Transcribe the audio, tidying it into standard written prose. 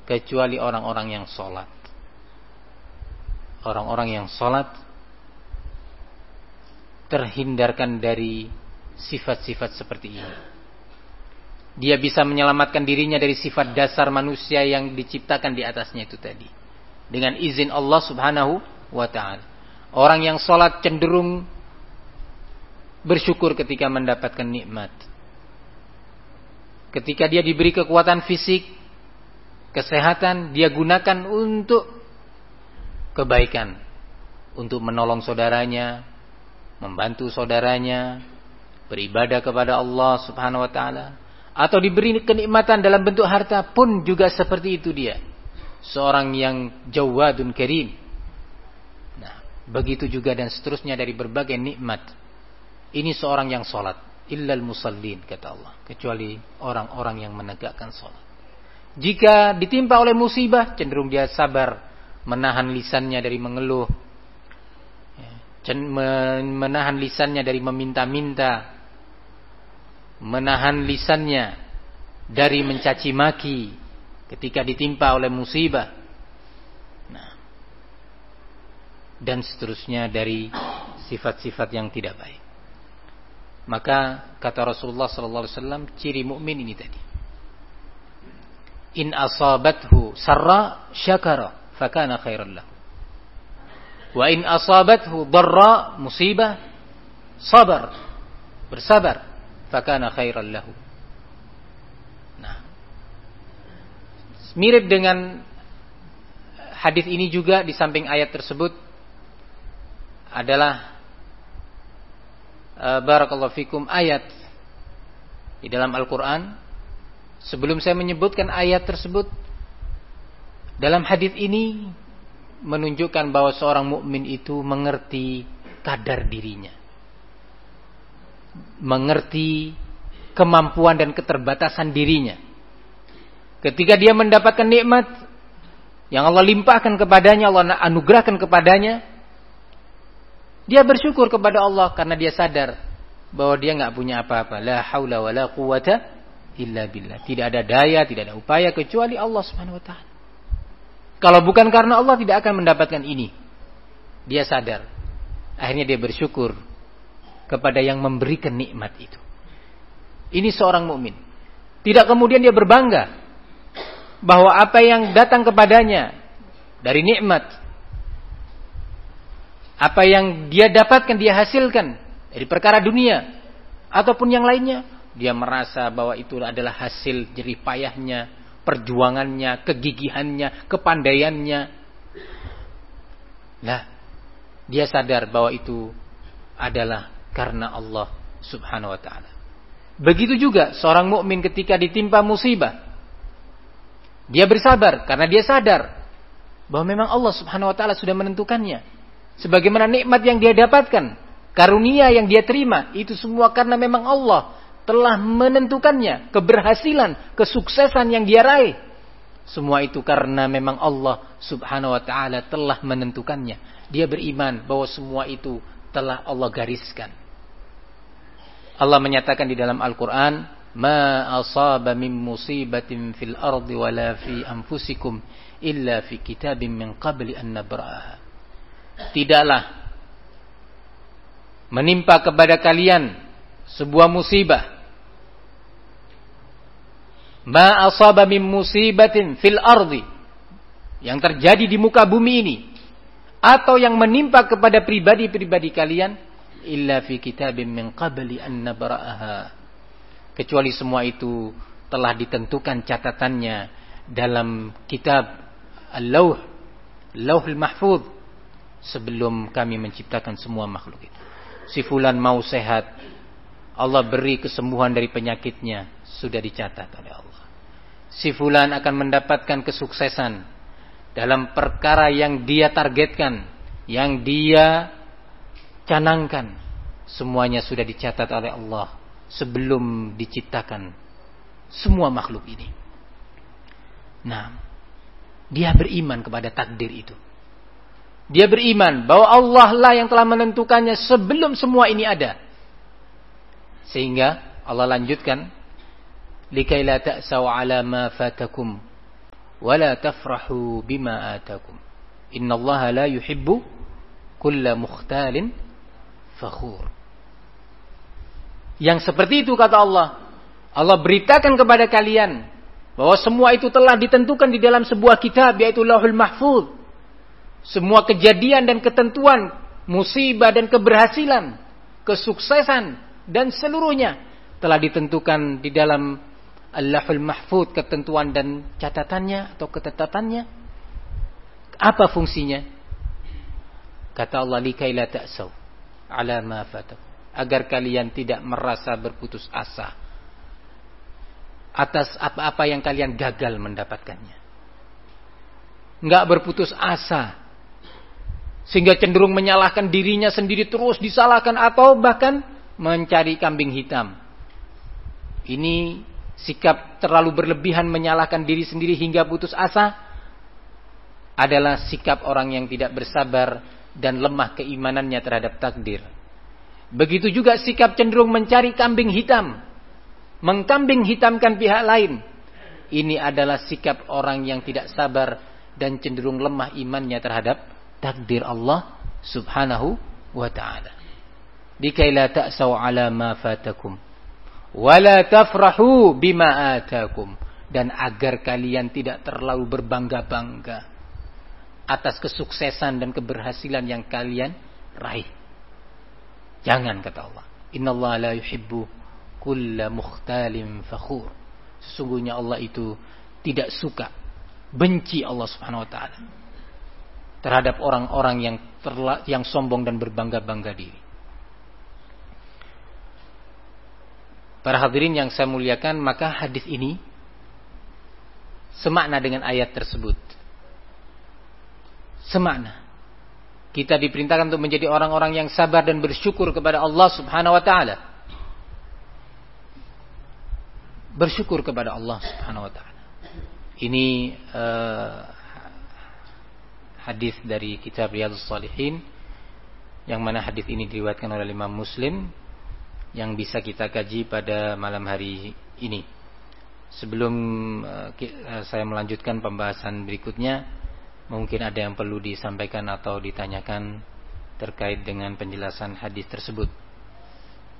kecuali orang-orang yang sholat. Orang-orang yang sholat terhindarkan dari sifat-sifat seperti ini. Dia bisa menyelamatkan dirinya dari sifat dasar manusia yang diciptakan di atasnya itu tadi, dengan izin Allah subhanahu wa ta'ala. Orang yang sholat cenderung bersyukur ketika mendapatkan nikmat. Ketika dia diberi kekuatan fisik, kesehatan, dia gunakan untuk kebaikan, untuk menolong saudaranya, membantu saudaranya, beribadah kepada Allah subhanahu wa ta'ala. Atau diberi kenikmatan dalam bentuk harta pun juga seperti itu dia. Seorang yang jawadun karim. Nah, begitu juga dan seterusnya dari berbagai nikmat. Ini seorang yang sholat. Illal musallin, kata Allah. Kecuali orang-orang yang menegakkan sholat. Jika ditimpa oleh musibah, cenderung dia sabar, menahan lisannya dari mengeluh, menahan lisannya dari meminta-minta, menahan lisannya dari mencaci maki ketika ditimpa oleh musibah, nah, dan seterusnya dari sifat-sifat yang tidak baik. Maka kata Rasulullah sallallahu alaihi wasallam, ciri mukmin ini tadi, in asabathu sarra syakara fakana khairan lahu, wa in asabathu dharra musibah sabar, bersabar, fakana khairan lahu. Nah, mirip dengan hadis ini juga di samping ayat tersebut adalah barakallahu fikum ayat di dalam Al-Quran. Sebelum saya menyebutkan ayat tersebut, dalam hadis ini menunjukkan bahwa seorang mukmin itu mengerti kadar dirinya, mengerti kemampuan dan keterbatasan dirinya. Ketika dia mendapatkan nikmat yang Allah limpahkan kepadanya, Allah anugerahkan kepadanya, dia bersyukur kepada Allah karena dia sadar bahwa dia nggak punya apa-apa. La haula wala quwata illa billah. Tidak ada daya, tidak ada upaya kecuali Allah Subhanahu wa taala. Kalau bukan karena Allah tidak akan mendapatkan ini. Dia sadar. Akhirnya dia bersyukur kepada yang memberikan nikmat itu. Ini seorang mukmin. Tidak kemudian dia berbangga bahwa apa yang datang kepadanya dari nikmat, apa yang dia dapatkan, dia hasilkan dari perkara dunia ataupun yang lainnya, dia merasa bahwa itu adalah hasil jerih payahnya, perjuangannya, kegigihannya, kepandaiannya. Nah, dia sadar bahwa itu adalah karena Allah Subhanahu wa taala. Begitu juga seorang mukmin ketika ditimpa musibah, dia bersabar karena dia sadar bahwa memang Allah Subhanahu wa taala sudah menentukannya. Sebagaimana nikmat yang dia dapatkan, karunia yang dia terima, itu semua karena memang Allah telah menentukannya. Keberhasilan, kesuksesan yang dia raih, semua itu karena memang Allah Subhanahu wa taala telah menentukannya. Dia beriman bahwa semua itu telah Allah gariskan. Allah menyatakan di dalam Al-Quran, ma asaba min musibatin fil ardi wala fi anfusikum illa fi kitabim min qabli an nabra'aha. Tidaklah menimpa kepada kalian sebuah musibah, ma asaba min musibatin fil ardi, yang terjadi di muka bumi ini, atau yang menimpa kepada pribadi-pribadi kalian, illa fi kitabim min qabli an nabra'aha, kecuali semua itu telah ditentukan catatannya dalam kitab Lauhul Mahfuz, sebelum kami menciptakan semua makhluk itu. Si fulan mau sehat, Allah beri kesembuhan dari penyakitnya, sudah dicatat oleh Allah. Si fulan akan mendapatkan kesuksesan dalam perkara yang dia targetkan, yang dia canangkan, semuanya sudah dicatat oleh Allah sebelum diciptakan semua makhluk ini. Nah, dia beriman kepada takdir itu. Dia beriman bahwa Allah lah yang telah menentukannya sebelum semua ini ada. Sehingga Allah lanjutkan, likai la ta'sau ala ma fatakum wala tafrahu bima atakum. Innallaha la yuhibbu kulla mukhtalin fakhur. Yang seperti itu kata Allah. Allah beritakan kepada kalian bahwa semua itu telah ditentukan di dalam sebuah kitab, yaitu Lauhul Mahfuz. Semua kejadian dan ketentuan, musibah dan keberhasilan, kesuksesan dan seluruhnya telah ditentukan di dalam Lauhul Mahfuz, ketentuan dan catatannya atau ketetapannya. Apa fungsinya? Kata Allah, likai la ta'saw ala ma fatakum, agar kalian tidak merasa berputus asa atas apa-apa yang kalian gagal mendapatkannya. Enggak berputus asa sehingga cenderung menyalahkan dirinya sendiri, terus disalahkan atau bahkan mencari kambing hitam. Ini sikap terlalu berlebihan menyalahkan diri sendiri hingga putus asa adalah sikap orang yang tidak bersabar dan lemah keimanannya terhadap takdir. Begitu juga sikap cenderung mencari kambing hitam, mengkambing hitamkan pihak lain. Ini adalah sikap orang yang tidak sabar dan cenderung lemah imannya terhadap takdir Allah subhanahu wa ta'ala. Likai la ta'saw ala ma fatakum wa la tafrahu bima atakum, dan agar kalian tidak terlalu berbangga-bangga atas kesuksesan dan keberhasilan yang kalian raih. Jangan, kata Allah. Innallaha la yuhibbu kulla mukhtalin fakhur. Sesungguhnya Allah itu tidak suka, benci Allah subhanahu wa ta'ala terhadap orang-orang yang sombong dan berbangga-bangga diri. Para hadirin yang saya muliakan, maka hadis ini semakna dengan ayat tersebut. Semakna. Kita diperintahkan untuk menjadi orang-orang yang sabar dan bersyukur kepada Allah subhanahu wa ta'ala. Bersyukur kepada Allah subhanahu wa ta'ala. Ini hadis dari kitab Riyadhus Shalihin, yang mana hadis ini diriwayatkan oleh Imam Muslim, yang bisa kita kaji pada malam hari ini. Sebelum saya melanjutkan pembahasan berikutnya, mungkin ada yang perlu disampaikan atau ditanyakan terkait dengan penjelasan hadis tersebut.